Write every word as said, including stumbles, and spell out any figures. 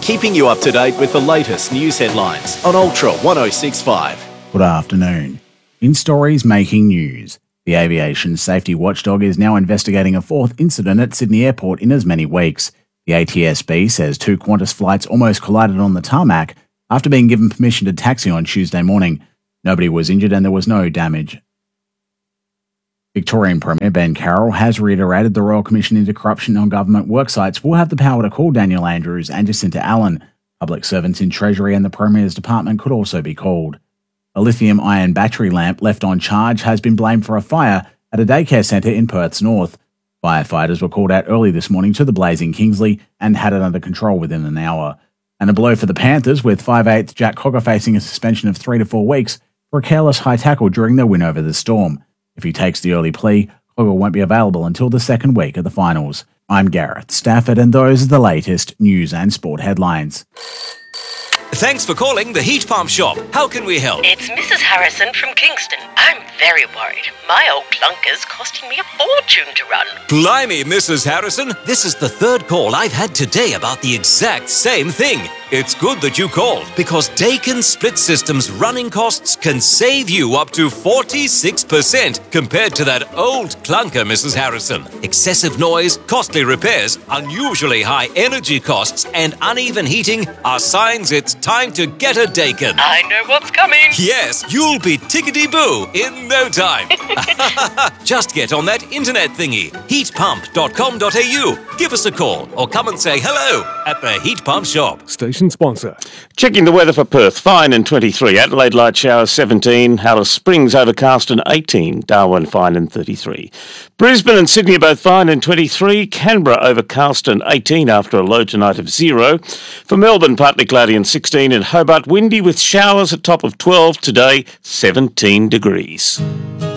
keeping you up to date with the latest news headlines on Ultra one oh six point five. Good afternoon. In stories making news, the aviation safety watchdog is now investigating a fourth incident at Sydney Airport in as many weeks. The A T S B says two Qantas flights almost collided on the tarmac after being given permission to taxi on Tuesday morning. Nobody was injured and there was no damage. Victorian Premier Ben Carroll has reiterated the Royal Commission into Corruption on Government Worksites will have the power to call Daniel Andrews and Jacinta Allen. Public servants in Treasury and the Premier's Department could also be called. A lithium-ion battery lamp left on charge has been blamed for a fire at a daycare centre in Perth's north. Firefighters were called out early this morning to the blaze in Kingsley and had it under control within an hour. And a blow for the Panthers, with five eighths Jack Cogger facing a suspension of three to four weeks for a careless high tackle during their win over the Storm. If he takes the early plea, Cogger won't be available until the second week of the finals. I'm Gareth Stafford, and those are the latest news and sport headlines. Thanks for calling the Heat Pump Shop. How can we help? It's Missus Harrison from Kingston. I'm very worried. My old clunker's costing me a fortune to run. Blimey, Missus Harrison. This is the third call I've had today about the exact same thing. It's good that you called, because Dakin Split Systems running costs can save you up to forty-six percent compared to that old clunker, Missus Harrison. Excessive noise, costly repairs, unusually high energy costs, and uneven heating are signs it's time to get a Dakin. I know what's coming. Yes, you'll be tickety-boo in no time. Just get on that internet thingy, heat pump dot com dot a u. Give us a call or come and say hello at the Heat Pump Shop. Station sponsor. Checking the weather for Perth, fine and twenty-three. Adelaide light showers seventeen. Alice Springs overcast and eighteen. Darwin fine and thirty-three. Brisbane and Sydney are both fine and twenty-three. Canberra overcast and eighteen after a low tonight of zero. For Melbourne, partly cloudy and sixteen. And Hobart windy with showers at top of twelve. Today, seventeen degrees.